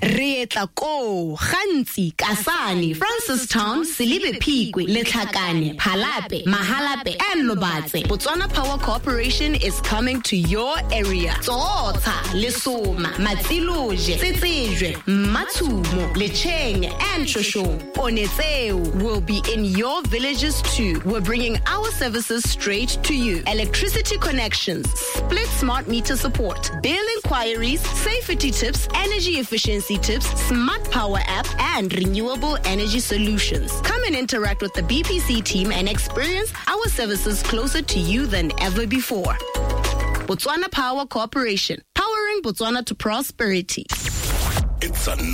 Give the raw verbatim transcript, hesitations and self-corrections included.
Rietla ko, Gantsi, Kasane, Francistown, Silibe Pikwe, Letlhakane, Phalape, Mahalape, and Lobatse. Botswana Power Corporation is coming to your area. Tsotsa, Lesoma, Matsiloje, Tsetsejwe, Matsumo, Lecheng, and Shoshong. Onetseu will be in your villages too. We're bringing our services straight to you. Electricity connections, split smart meter support, bill inquiries, safety tips, energy efficiency tips, smart power app, and renewable energy solutions. Come and interact with the B P C team and experience our services closer to you than ever before. Botswana Power Corporation, powering Botswana to prosperity. It's a